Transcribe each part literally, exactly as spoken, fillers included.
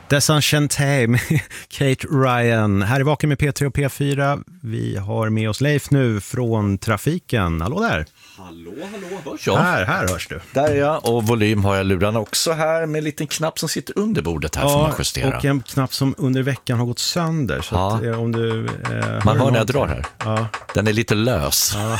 Desenchanté med Kate Ryan. Här är Vaken med P tre och P fyra. Vi har med oss Leif nu från trafiken. Hallå där. Hallå, hallå, hörs jag? Här, här hörs du. Där är jag, och volym har jag lurarna också här med en liten knapp som sitter under bordet här, ja, får man justera. Och en knapp som under veckan har gått sönder. Så ja. att, om du, eh, man hör när jag drar här. Ja. Den är lite lös. Ja.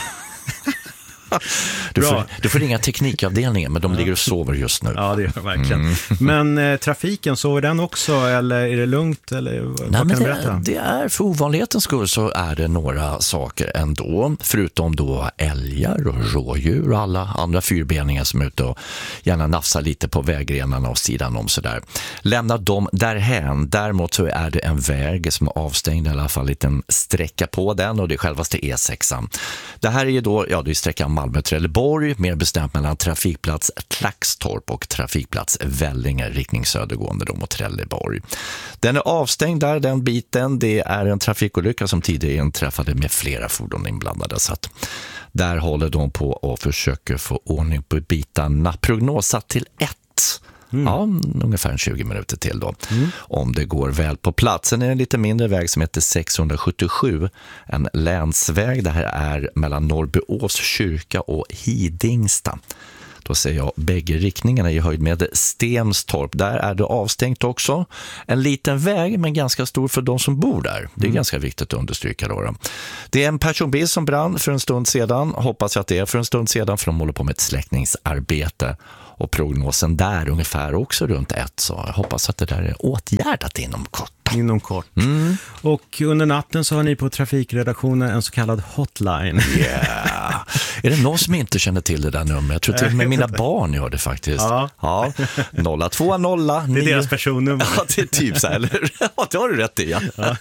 Du får, du får ringa teknikavdelningen, men de ligger och sover just nu. Ja, det gör jag verkligen. Mm. Men eh, trafiken, sover den också? Eller är det lugnt? Eller, vad Nej, kan men du det, berätta? det är, för ovanlighetens skull så är det några saker ändå. Förutom då älgar och rådjur och alla andra fyrbeningar som är ute och gärna nafsar lite på vägrenarna och sidan om sådär. Lämna dem därhän. Däremot så är det en väg som är avstängd, i alla fall en liten sträcka på den, och det är självaste E sexan. Det här är ju då, ja, det är sträckan Malmö-Trelleborg, mer bestämt mellan trafikplats Klaxtorp och trafikplats Vällinge, riktning södergående då mot Trelleborg. Den är avstängd där, den biten. Det är en trafikolycka som tidigare träffade med flera fordon inblandade, så att där håller de på och försöker få ordning på bitarna. Prognosat till ett. Mm. Ja, ungefär tjugo minuter till då. Mm. Om det går väl på plats. Sen är det en lite mindre väg som heter sexhundrasjuttiosju. En länsväg. Det här är mellan Norrbyås kyrka och Hidingsta. Då ser jag bägge riktningarna i höjd med Stenstorp. Där är det avstängt också. En liten väg, men ganska stor för de som bor där. Det är mm. ganska viktigt att understryka då. Det är en personbil som brann för en stund sedan. Hoppas jag att det är för en stund sedan, för de håller på med ett släckningsarbete. Och prognosen där ungefär också runt ett. Så jag hoppas att det där är åtgärdat inom kort. Inom kort. Mm. Och under natten så har ni på trafikredaktionen en så kallad hotline. Yeah. Är det någon som inte känner till det där numret? Jag tror till och med mina barn gör det faktiskt. Ja. Ja. noll två noll. Det är nio deras personnummer. Ja, det är typ så här, eller? Ja, det har du rätt i, ja. Ja.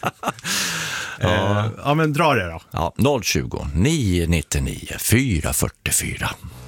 Ja. Ja, men dra det då. Ja, noll tjugo, nio nittionio, fyra fyrtiofyra.